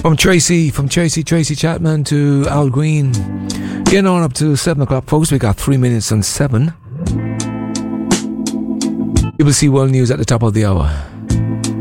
Tracy Chapman to Al Green. Getting on up to 7 o'clock, folks. We got 3 minutes on 7. You will see world news at the top of the hour.